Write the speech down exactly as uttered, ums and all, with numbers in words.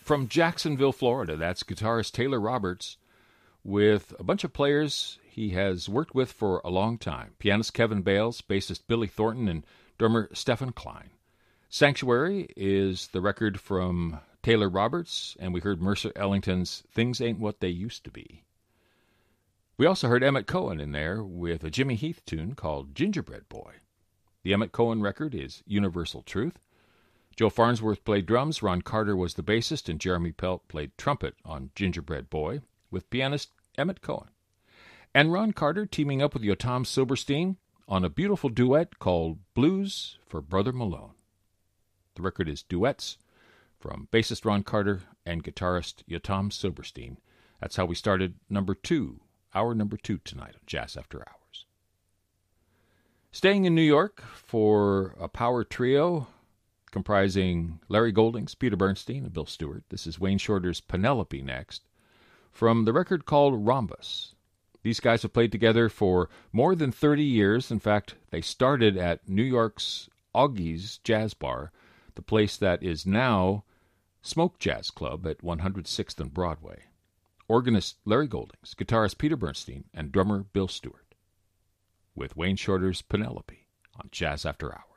From Jacksonville, Florida, that's guitarist Taylor Roberts with a bunch of players he has worked with for a long time. Pianist Kevin Bales, bassist Billy Thornton, and drummer Stephen Klein. Sanctuary is the record from Taylor Roberts, and we heard Mercer Ellington's Things Ain't What They Used to Be. We also heard Emmett Cohen in there with a Jimmy Heath tune called Gingerbread Boy. The Emmett Cohen record is Universal Truth. Joe Farnsworth played drums, Ron Carter was the bassist, and Jeremy Pelt played trumpet on Gingerbread Boy with pianist Emmett Cohen. And Ron Carter teaming up with Yotam Silverstein on a beautiful duet called Blues for Brother Malone. The record is Duets from bassist Ron Carter and guitarist Yotam Silverstein. That's how we started number two, hour number two tonight on Jazz After Hours. Staying in New York for a power trio comprising Larry Goldings, Peter Bernstein, and Bill Stewart. This is Wayne Shorter's Penelope next, from the record called Rhombus. These guys have played together for more than thirty years. In fact, they started at New York's Augie's Jazz Bar, the place that is now Smoke Jazz Club at one hundred sixth and Broadway. Organist Larry Goldings, guitarist Peter Bernstein, and drummer Bill Stewart, with Wayne Shorter's Penelope on Jazz After Hours.